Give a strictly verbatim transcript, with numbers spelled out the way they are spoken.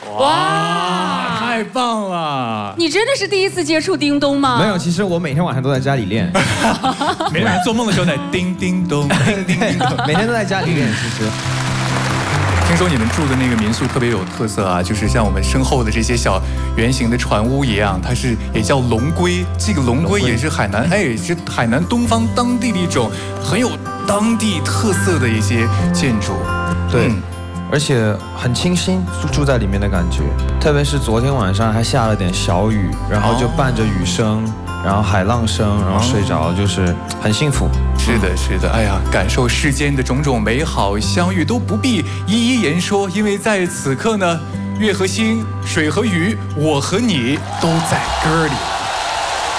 哇，太棒了！ 你真的是第一次接触叮咚吗？ 没有，其实我每天晚上都在家里练。 每天晚上做梦的时候在叮叮咚，叮叮叮咚， 每天都在家里练。其实， 听说你们住的那个民宿特别有特色啊，就是像我们身后的这些小圆形的船屋一样，它是也叫龙龟。这个龙龟也是海南，哎，是海南东方当地的一种很有当地特色的一些建筑。 对。 嗯而且很清新，住在里面的感觉。特别是昨天晚上还下了点小雨，然后就伴着雨声，然后海浪声，然后睡着，就是很幸福。 是的，是的。哎呀，感受世间的种种美好，相遇都不必一一言说，因为在此刻呢，月和星，水和雨，我和你都在歌里。